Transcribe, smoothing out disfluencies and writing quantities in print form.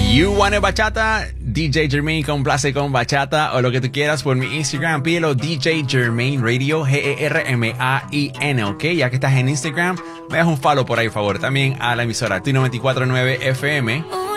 You want a bachata? DJ Jermaine complace con bachata o lo que tú quieras por mi Instagram. Pídelo DJ Jermaine Radio, Germain, ¿ok? Ya que estás en Instagram, me das un follow por ahí, por favor. También a la emisora T94.9 FM.